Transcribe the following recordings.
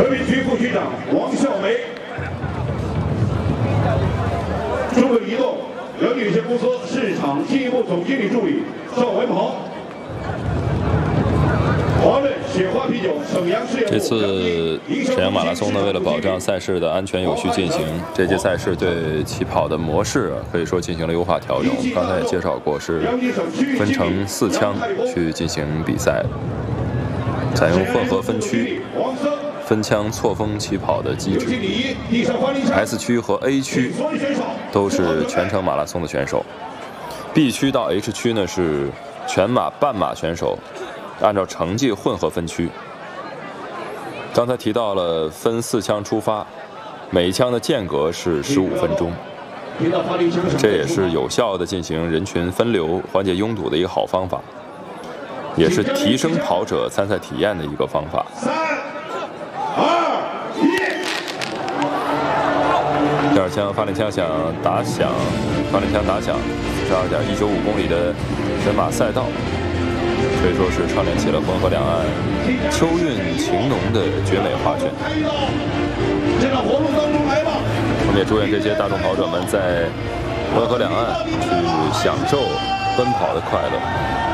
和平区副区长王笑梅，中国移动人力有限公司市场经营部总经理助理邵文鹏。 这次沈阳马拉松呢，为了保障赛事的安全有序进行，这届赛事对起跑的模式可以说进行了优化调整。我们刚才也介绍过，是分成4枪去进行比赛，采用混合分区、分枪错峰起跑的机制。S 区和 A 区都是全程马拉松的选手 ，B 区到 H 区呢是全马、半马选手。 按照成绩混合分区。刚才提到了分4枪出发，每一枪的间隔是15分钟，这也是有效的进行人群分流、缓解拥堵的一个好方法，也是提升跑者参赛体验的一个方法。3、2、1。第2枪发令枪打响，42.195公里的全马赛道。 可以说是串联起了黄河两岸秋韵情浓的绝美画卷。我们也祝愿这些大众跑者们在黄河两岸去享受奔跑的快乐。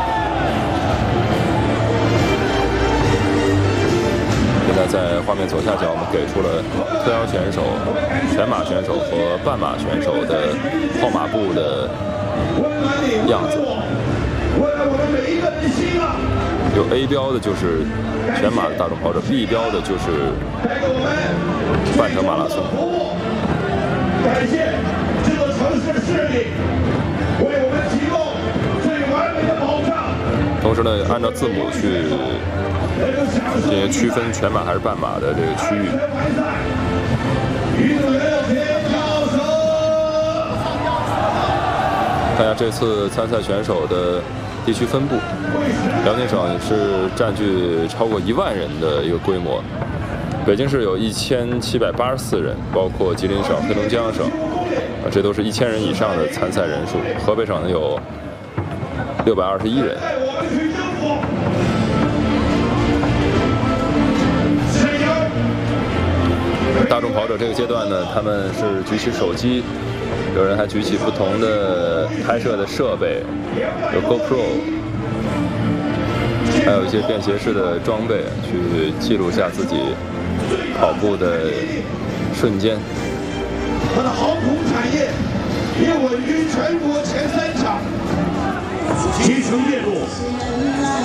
现在在画面左下角，我们给出了特邀选手、全马选手和半马选手的跑马步的样子。 有 A 标的就是全马的大众跑者 ，B 标的就是半程马拉松。感谢这座城市的势力，为我们提供最完美的保障。同时呢，按照字母去进行区分全马还是半马的这个区域。看一下这次参赛选手的 地区分布，辽宁省是占据超过1万人的一个规模，北京市有1784人，包括吉林省、黑龙江省，这都是1000人以上的参赛人数。河北省呢有621人。大众跑者这个阶段呢，他们是举起手机。 有人还举起不同的拍摄的设备，有 GoPro， 还有一些便携式的装备，去记录下自己跑步的瞬间。 它的航空产业也稳居全国前3强，集成电路。